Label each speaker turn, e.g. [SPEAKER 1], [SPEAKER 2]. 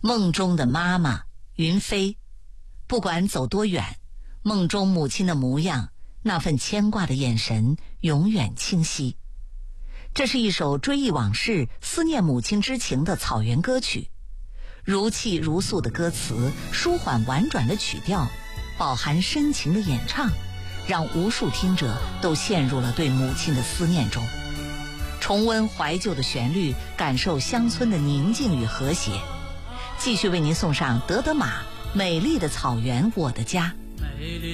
[SPEAKER 1] 梦中的妈妈云飞，不管走多远，梦中母亲的模样，那份牵挂的眼神永远清晰。这是一首追忆往事、思念母亲之情的草原歌曲，如泣如诉的歌词，舒缓婉转的曲调，饱含深情的演唱，让无数听者都陷入了对母亲的思念中。重温怀旧的旋律，感受乡村的宁静与和谐。继续为您送上德德玛《美丽的草原我的家》。